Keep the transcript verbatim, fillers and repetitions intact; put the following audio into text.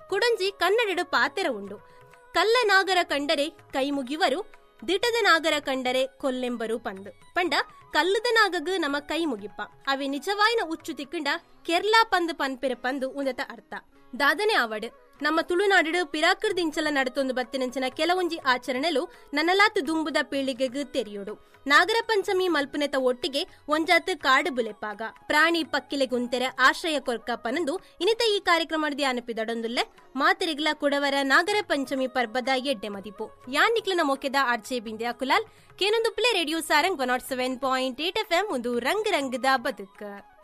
ಕುಡಂಜಿ ಕನ್ನಡಡು ಪಾತೆರ ಉಂಡು. ಕಲ್ಲ ನಾಗರ ಕಂಡರೆ ಕೈ ಮುಗಿವರು, ದಿಟದ ನಾಗರ ಕಂಡರೆ ಕೊಲ್ಲೆಂಬರು ಪಂದು ಪಂಡ ಕಲ್ಲದ ನಾಗಗ್ ನಮ ಕೈ ಮುಗಿಪ್ಪ ಅವೆ ನಿಜವಾಯಿನ ಉಚ್ಚು ತಿಕ್ಕಂಡ ಕೆರ್ಲಾ ಪಂದು ಪನ್ಪೆರೆ ಪಂದು ಉಂದತ ಅರ್ಥ ದಾದನೆ ಆವಡ್. ನಮ್ಮ ತುಳುನಾಡು ಪಿರಾಕೃದಿಂಚಲ ನಡತೊಂದು ಬತ್ತಿನಂಚಿನ ಕೆಲವೊಂಜಿ ಆಚರಣೆಲು ನನ್ನಲಾತು ದುಂಬುದ ಪೀಳಿಗೆಗ್ ತೆರಿಯೋಡು. ನಾಗರ ಪಂಚಮಿ ಮಲ್ಪನೆತ ಒಟ್ಟಿಗೆ ಒಂಜಾತ್ ಕಾಡು ಬುಲೆಪಾಗ ಪ್ರಾಣಿ ಪಕ್ಕಿಲೆ ಗುಂತೆರೆ ಆಶ್ರಯ ಕೊರ್ಕಪ್ಪನಂದು ಇನಿತ ಈ ಕಾರ್ಯಕ್ರಮದ ಅನುಪಿದಡೊಂದುಲ್ಲೆ ಮಾತಿರಿಗ್ಲ ಕುಡವರ ನಾಗರ ಪಂಚಮಿ ಪರ್ಬದ ಎಡ್ಡೆ ಮದಿಪು ಯಾನ್ ನಿಕ್ಲಿನ ಮೊಕೆದ RJ ಬಿಂದೆ ಅಕುಲಾಲ್ ಕೇನೊಂದು play radio Sarang one not seven point eight F M ಒಂದು ರಂಗ್ ರಂಗದ ಬದುಕ.